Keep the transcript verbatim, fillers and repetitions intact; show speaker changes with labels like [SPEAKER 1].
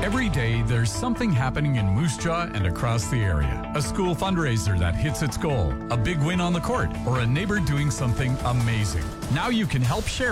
[SPEAKER 1] Every day, there's something happening in Moose Jaw and across the area. A school fundraiser that hits its goal, a big win on the court, or a neighbor doing something amazing. Now you can help share